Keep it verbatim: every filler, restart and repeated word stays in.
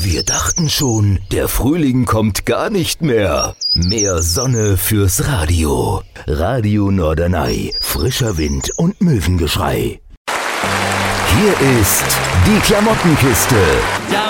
Wir dachten schon, der Frühling kommt gar nicht mehr. Mehr Sonne fürs Radio. Radio Norderney. Frischer Wind und Möwengeschrei. Hier ist die Klamottenkiste. Ja,